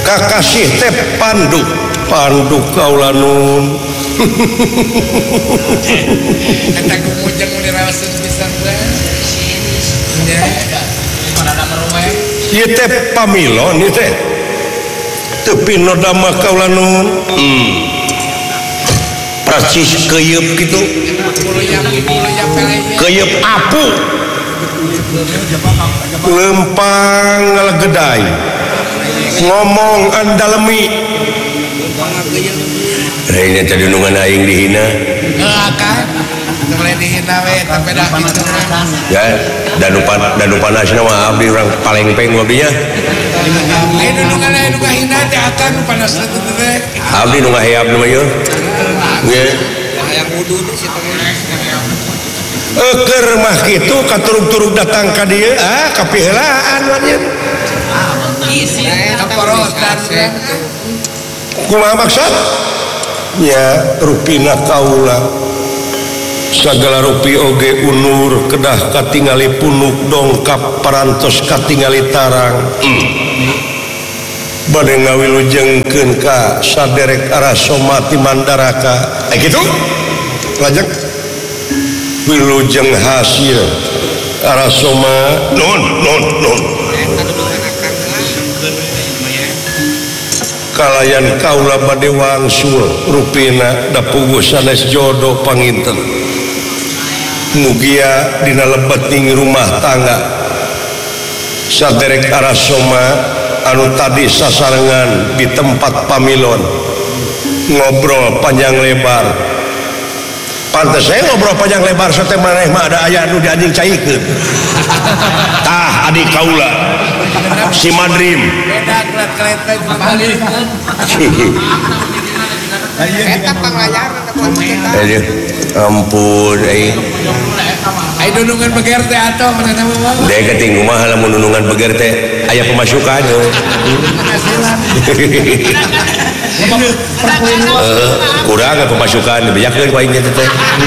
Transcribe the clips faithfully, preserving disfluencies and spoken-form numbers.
kakasih teh Pandu Pandu kaula nun eta kumujeng mun diraoseun pisan teh nya panana meruwe ieu teh pamilon ieu teh teu pinodama kaula nun hmm persis keuyeub kitu keuyeub apu lempang ngalegedai ngomong andalemi ini tadi nungan aing dihina kan boleh dihina we tapi dah kitu ya dan lupa dan lupa nasna mah abdi urang paling peng abdinya aing nungan aing nu hina teh akan nu panasna teh abdi nu ngaheap nu mah yeuh ge hayang wudu si eukeur mah kitu katurug-turug datang ka dieu ah kapiheulaan nya isi kaporotan kumaha maksud ya rupina kaula sagala rupi oge unur kedah katingali punuk dongkap parantos katingali tarang hmm. bade ngawilujengkeun ka saderek Arasoma ti Mandaraka eh kitu lajeng wilujeng hasil Arasoma non non non kalayan kaula bade wangsul rupina da puguh sanes jodoh panginten mugia dina lebeting rumah tangga saderek Arasoma anu tadi sasarengan di tempat pamilon ngobrol panjang lebar pantes saya ngobrol panjang lebar sote maneh mah ada aya anu dianjing caikeun tah adik kaula si Madrim beda klet-kletan balik eta panglayaran aduh ampun ai ai nunungan beger teh atoh manehna mah deui geuting kumaha lamun nunungan beger teh aya pemasukan heeh kurang pemasukan bejakeun ku aing teh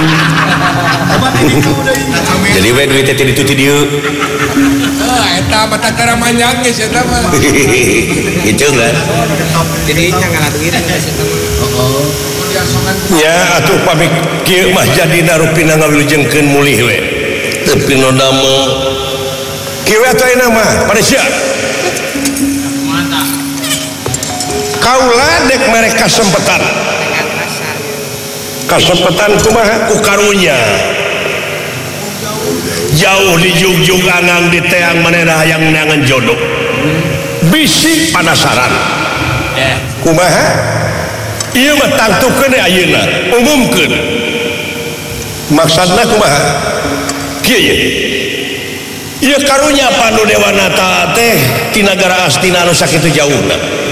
jadi we duit teh ditu ti dieu eta mata cara manjang geus eta mah itu lah jadi nya ngaladuin eta mah ya atuh pamik kieu mah jadina rupina ngawilujengkeun mulih we teu pinodama kieu atuh ayeuna mah panesya kaula dek mere kasempetan kasempetan kumaha ku karunya jauh di jugjug angang di teang manehna hayang neangan jodoh bisi panasaran kumaha ieu mah tangtukeun deui ayeuna umumkeun maksudna kumaha kieu ye ieu karunya panu Dewanata teh ti nagara Astina anu sakitu jauhna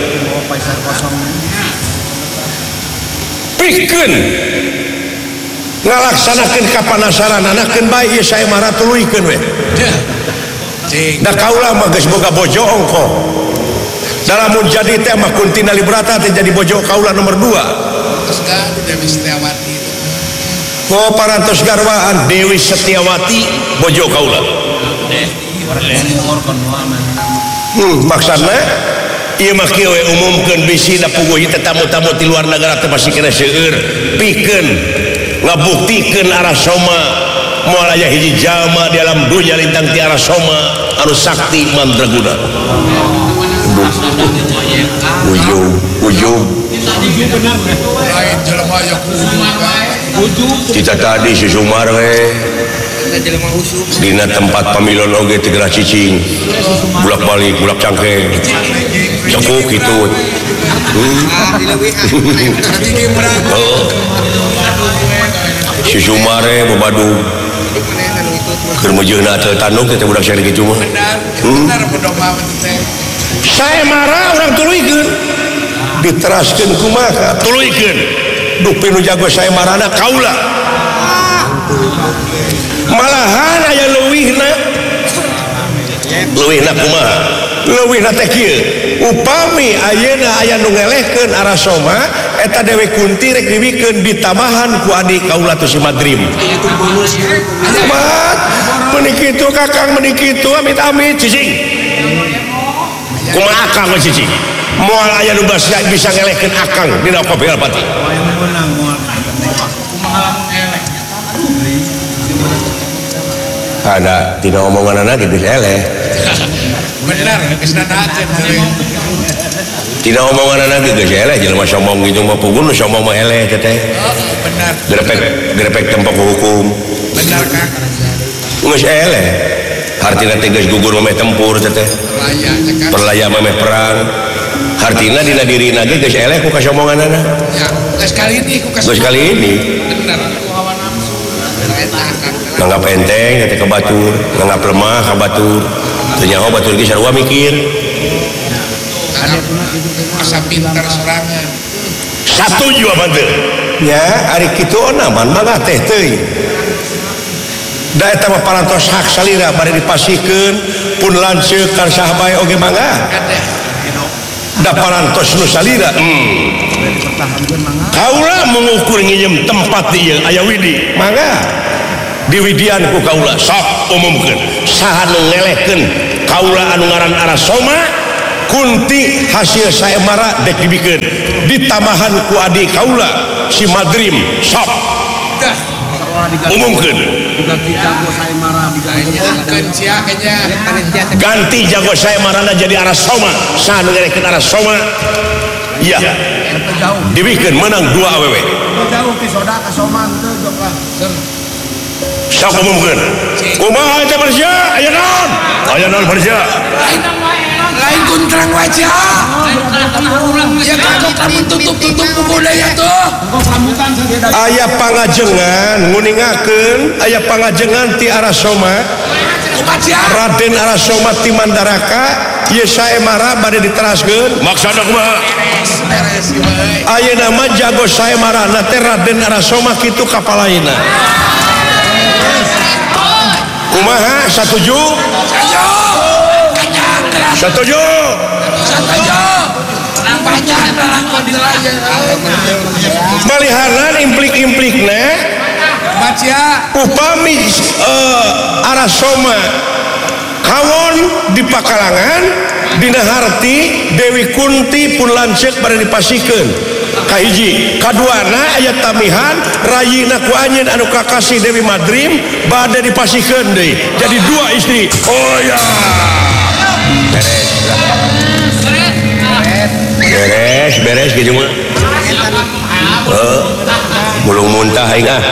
pikeun ngalaksanakeun kapanasaran anakeun bae ieu sae mah ratuluykeun we da kaula mah geus boga bojo ongko dalamun jadi teh mah Kuntina Librata teh jadi bojo kaula nomor dua terus kan Dewi Setiawati oh parantos garwaan Dewi Setiawati bojo kaula hmm maksudna ieu mah kieu we umumkeun bisi da puguh ieu tamu-tamu ti luar negara teh masih kena seueur pikeun ngabuktikeun Arasoma moal aya hiji jalma di alam dunya lintang ti Arasoma anu sakti mandraguna ujung ujung lain jelema aya kudu kita tadi si Sumar we jelema usuk dina tempat pamilon oge ti Gerah Cicing bulak balik bulak cangkeng cekuk kitu si Sumar we babadu keur meujeuhna teu tanduk teh budak sare kitu mah benar bedomah teh sae marah urang tuluykeun diteraskeun kumaha tuluykeun duh pinu jago sae marahna kaula malahan aya leuwihna leuwihna kumaha leuwihna teh kieu upami ayeuna aya nu ngelehkeun Arasoma eta Dewi Kunti rek diwikeun ditamahan ku adik kaula tu si Madrim mat meuni kitu kakang meuni kitu amit-amit cicing kumaha akang we cicing moal aya nu bisa ngelehkeun akang dina kopi pati ada tina omongan anak gitu eleh benar geus nadakeun tina omongan anak gitu eleh jelema sombong gitu mah pugun sombong mah eleh teh oh benar grepek grepek tempat hukum benar Kang geus eleh hartina teh geus gugur meh tempur teh perlaya kan perlaya meh perang hartina dina dirina ge geus eleh ku kasombonganana ya geus kali ini ku geus kali ini benar hawa nafsu nganggap enteng teh ka batur nganggap lemah ka batur teu nyaho batur ge sarua mikir masa pintar sorangan satuju apa teu nya ari kitu onaman mangga teh teuing da eta mah parantos hak salira bari dipasihkeun pun lanceuk kan saha bae oge mangga da parantos nu salira hmm. Kaula mengukur nginjem tempat ieu aya widi mangga diwidian ku kaula sok umumkeun saha nu ngelehkeun kaula anu ngaran Arasoma kunti hasil saemara dek dibikeun ditamahan ku adik kaula si Madrim sok umumkeun ganti jago saemarana jadi Arasoma saha nu ngelehkeun Arasoma iya dibikeun menang dua awewe jauh ke soda ka soman teu jok lah sok umumkeun kumaha teh Persya aya naon aya naon Persya lain kuntrang wajah ya kagok lamun tutup-tutup budaya tuh aya pangajengan nguningakeun aya pangajengan ti Arasoma Raden Arasoma ti Mandaraka ieu saemara bade diteraskeun maksudna kumaha ayeuna mah jago saemarana teh Raden Arasoma kitu kapalaina kumaha satuju satuju maliharan implik-implikna baca upami uh, Arasoma kawon di pakalangan dina harti Dewi Kunti pun lanceuk bade dipasihkeun kahiji kaduana aya tamihan rayina ku anjeun anu kakasih Dewi Madrim bade dipasihkeun deui jadi dua istri oh ya beres beres gitu mah heeh mulung muntah aing ah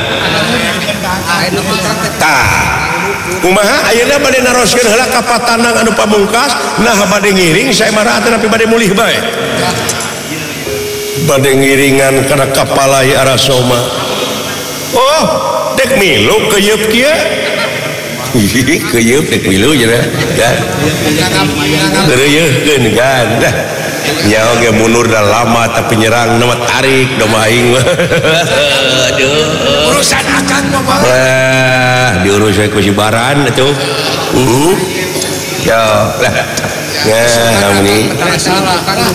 tah kumaha ayeuna bade naroskeun heula ka patanang anu pamungkas nah bade ngiring saemara teh nepi bade mulih bae bade ngiringan kana kapalai Arasoma oh dek milu keuyeub kieu ih keuyeub dek milu cenah kan reuyeuskeun kan dah nya oge mundur dah lama tapi nyerang nama tarik domah aing aduh urusan akang mah wah diurus ku si Baran atuh uh ya lah ya ini salah karena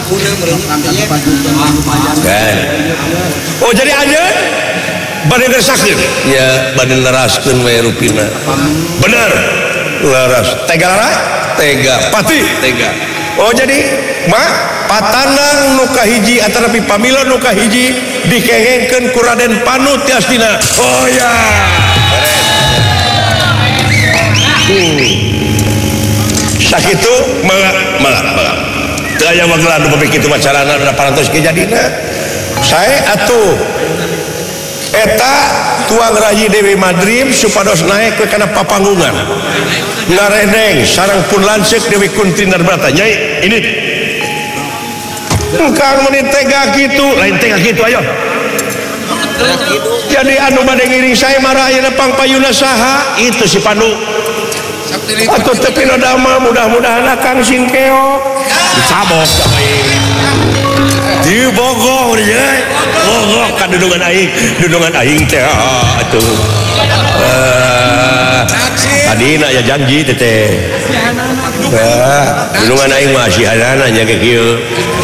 kan oh jadi anjeun bade ngerasakeun ya bade laraskeun we rupina bener laras tega lara tega pati tega oh jadi mah patanang nu kahiji atanapi pamilon nu kahiji dikengengkeun ku Raden Panu tiastina oh ya hmm. sakitu mangga mangga mangga teu aya magelan nu kitu macarana da parantos kejadina sae atuh eta tuang rayi Dewi Madrim supados naik ke kana papanggungan ngaredeng sareng pun lanceuk Dewi Kunti Narbrata nyai ini engkang menit tega gitu lain tega gitu ayo jadi anu bade ngiring saemara ayeuna pangpayuna saha itu si Pandu atuh teu pinodama mudah-mudahan akang singkeok dicabok di bogoh urang bogoh ka dudungan aing dudungan aing teh atuh tadina ya janji teh teh dudungan aing mah asihanana nya ge kieu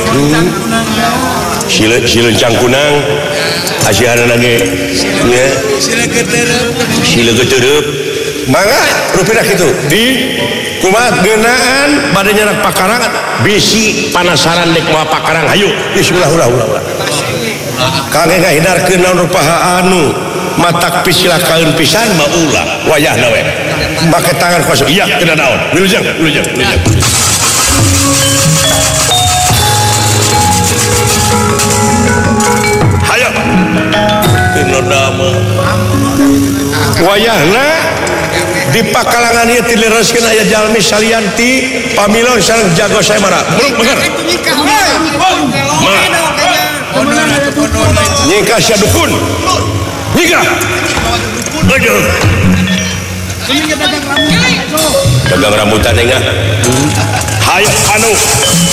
sile silencang kunang asihanana ge nya sile geutereup mangga rupiah gitu di kumaha geunaan bade nyerat pakarangan bisi panasaran dek moal pakarang hayu bismillah ulah ulah ulah kangge ngahindarkeun naon rupaha anu matak pisilakaeun pisan mah ulah wayahna we make tangan kosong iya kena naon wilujeng wilujeng wilujeng hayo tino dama wayahna di pakalangan ieu dilereskeun aya jalmi salian ti pamilon sareng jago saya mara belum bener nyingka sia dukun nyingka aduh dagang rambutan enggak hayo anu